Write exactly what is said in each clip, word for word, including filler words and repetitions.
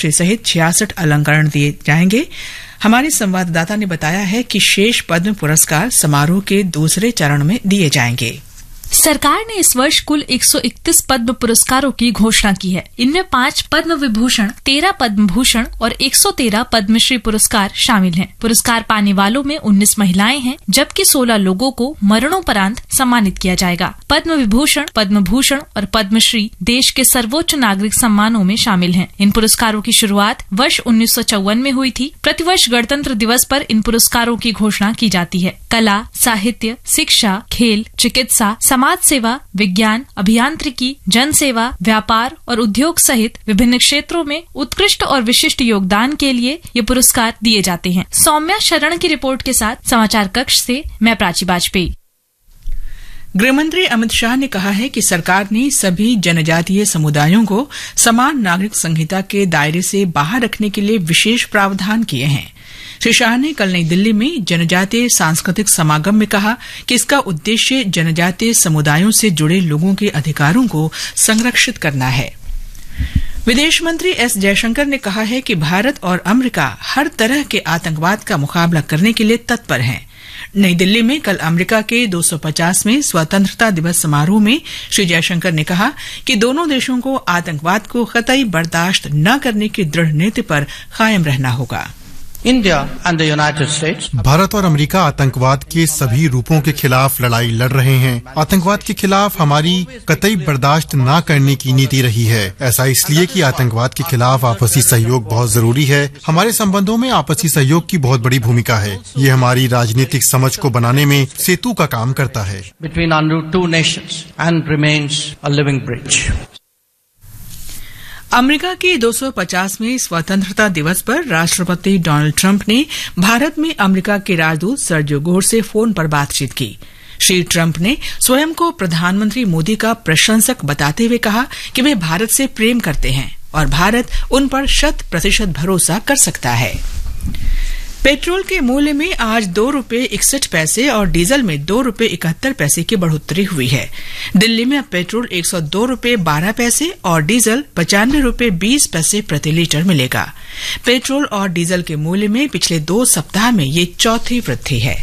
पद्मश्री सहित छियासठ अलंकरण दिए जाएंगे। हमारे संवाददाता ने बताया है कि शेष पद्म पुरस्कार समारोह के दूसरे चरण में दिए जाएंगे। सरकार ने इस वर्ष कुल एक सौ इकतीस पद्म पुरस्कारों की घोषणा की है। इनमें पांच पद्म विभूषण, तेरह पद्म भूषण और एक सौ तेरह पद्मश्री पुरस्कार शामिल हैं। पुरस्कार पाने वालों में उन्नीस महिलाएं हैं, जबकि सोलह लोगों को मरणोपरांत सम्मानित किया जाएगा। पद्म विभूषण, पद्म भूषण और पद्मश्री देश के सर्वोच्च नागरिक सम्मानों में शामिल हैं। इन पुरस्कारों की शुरुआत वर्ष उन्नीस सौ चौवन में हुई थी। प्रतिवर्ष गणतंत्र दिवस पर इन पुरस्कारों की घोषणा की जाती है। कला, साहित्य, शिक्षा, खेल, चिकित्सा, समाज सेवा, विज्ञान, अभियांत्रिकी, जन सेवा, व्यापार और उद्योग सहित विभिन्न क्षेत्रों में उत्कृष्ट और विशिष्ट योगदान के लिए ये पुरस्कार दिए जाते हैं। सौम्या शरण की रिपोर्ट के साथ समाचार कक्ष से मैं प्राची वाजपेयी। गृहमंत्री अमित शाह ने कहा है कि सरकार ने सभी जनजातीय समुदायों को समान नागरिक संहिता के दायरे से बाहर रखने के लिए विशेष प्रावधान किए हैं। श्री शाह ने कल नई दिल्ली में जनजातीय सांस्कृतिक समागम में कहा कि इसका उद्देश्य जनजातीय समुदायों से जुड़े लोगों के अधिकारों को संरक्षित करना है। विदेश मंत्री एस जयशंकर ने कहा है कि भारत और अमेरिका हर तरह के आतंकवाद का मुकाबला करने के लिए तत्पर हैं। नई दिल्ली में कल अमेरिका के दो सौ पचासवें स्वतंत्रता दिवस समारोह में श्री जयशंकर ने कहा कि दोनों देशों को आतंकवाद को कतई बर्दाश्त न करने की दृढ़ नीति पर कायम रहना होगा। India and the United States. Bharat और अमेरिका आतंकवाद के सभी रूपों के खिलाफ लड़ाई लड़ रहे हैं। आतंकवाद के खिलाफ हमारी कतई बर्दाश्त न करने की नीति रही है। ऐसा इसलिए कि आतंकवाद के खिलाफ आपसी सहयोग बहुत जरूरी है। हमारे संबंधों में आपसी सहयोग की बहुत बड़ी भूमिका है। ये हमारी राजनीतिक समझ को बनाने में सेतु का काम करता है। Between our two nations and remains a living bridge. America के दो सौ पचासवें स्वतंत्रता दिवस पर राष्ट्रपति डोनाल्ड ट्रंप ने भारत में अमेरिका के राजदूत सर्जियो गोर से फोन पर बातचीत की। श्री ट्रंप ने स्वयं को प्रधानमंत्री मोदी का प्रशंसक बताते हुए कहा कि वे भारत से प्रेम करते हैं और भारत उन पर शत प्रतिशत भरोसा कर सकता है। पेट्रोल के मूल्य में आज दो रूपये इकसठ पैसे और डीजल में दो रूपये इकहत्तर पैसे की बढ़ोतरी हुई है। दिल्ली में अब पेट्रोल एक सौ दो रूपये बारह पैसे और डीजल पचानवे रूपये बीस पैसे प्रति लीटर मिलेगा। पेट्रोल और डीजल के मूल्य में पिछले दो सप्ताह में ये चौथी वृद्धि है।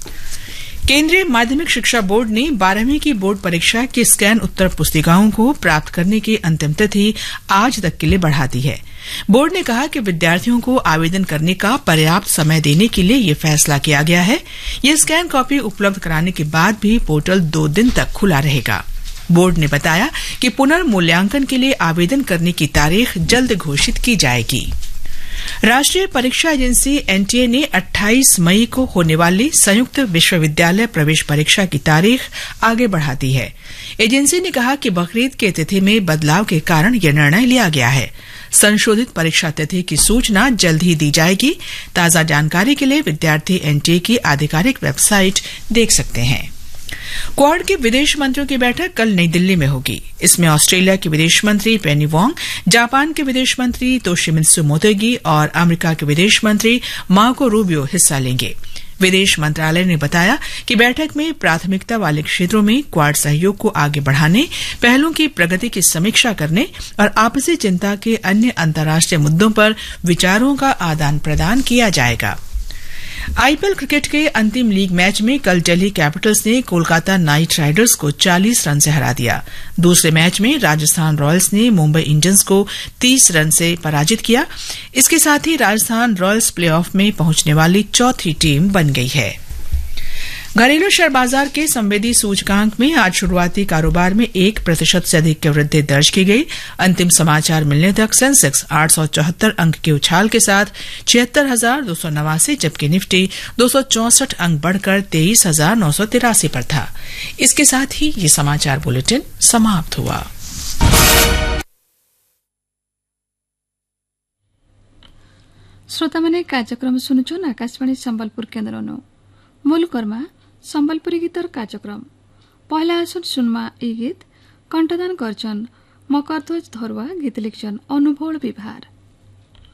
केंद्रीय माध्यमिक शिक्षा बोर्ड ने बारहवीं की बोर्ड परीक्षा की स्कैन उत्तर पुस्तिकाओं को प्राप्त करने की अंतिम तिथि आज तक के लिए बढ़ा दी है। बोर्ड ने कहा कि विद्यार्थियों को आवेदन करने का पर्याप्त समय देने के लिए यह फैसला किया गया है। यह स्कैन कॉपी उपलब्ध कराने के बाद भी पोर्टल दो दिन तक खुला रहेगा। बोर्ड ने बताया कि पुनर्मूल्यांकन के लिए आवेदन करने की तारीख जल्द घोषित की जाएगी। राष्ट्रीय परीक्षा एजेंसी एनटीए ने अट्ठाईस मई को होने वाली संयुक्त विश्वविद्यालय प्रवेश परीक्षा की तारीख आगे बढ़ा दी है। एजेंसी ने कहा कि बकरीद की तिथि में बदलाव के कारण यह निर्णय लिया गया है। संशोधित परीक्षा तिथि की सूचना जल्द ही दी जाएगी। ताजा जानकारी के लिए विद्यार्थी एनटीए की आधिकारिक वेबसाइट देख सकते हैं। क्वाड के विदेश मंत्रियों की बैठक कल नई दिल्ली में होगी। इसमें ऑस्ट्रेलिया के विदेश मंत्री पेनी वोंग, जापान के विदेश मंत्री तोशिमित्सु मोतेगी और अमेरिका के विदेश मंत्री मार्को रूबियो हिस्सा लेंगे। विदेश मंत्रालय ने बताया कि बैठक में प्राथमिकता वाले क्षेत्रों में क्वाड सहयोग को आगे बढ़ाने, पहलों की प्रगति की समीक्षा करने और आपसी चिंता के अन्य अंतर्राष्ट्रीय मुद्दों पर विचारों का आदान प्रदान किया जाएगा। आईपीएल क्रिकेट के अंतिम लीग मैच में कल दिल्ली कैपिटल्स ने कोलकाता नाइट राइडर्स को चालीस रन से हरा दिया। दूसरे मैच में राजस्थान रॉयल्स ने मुंबई इंडियंस को तीस रन से पराजित किया। इसके साथ ही राजस्थान रॉयल्स प्लेऑफ में पहुंचने वाली चौथी टीम बन गई है। घरेलू शेयर बाजार के संवेदी सूचकांक में आज शुरुआती कारोबार में एक प्रतिशत से अधिक की वृद्धि दर्ज की गई। अंतिम समाचार मिलने तक सेंसेक्स आठ सौ चौहत्तर अंक के उछाल के साथ छिहत्तर हजार दो सौ नवासी, जबकि निफ्टी दो सौ चौसठ अंक बढ़कर तेईस हजार नौ सौ तिरासी पर था। इसके साथ ही ये समाचार बुलेटिन समाप्त हुआ। श्रोता मैंने कार्यक्रम शुणुछन आकाशवाणी संबलपुर केन्द्र मूल कर्मा संबलपुरी गीतर कार्यक्रम पहला आसन सुनमा ई गीत कंठदान गर्छन् मकरध्वज धरुवा, गीत लेख्छन् अनुभव विभार।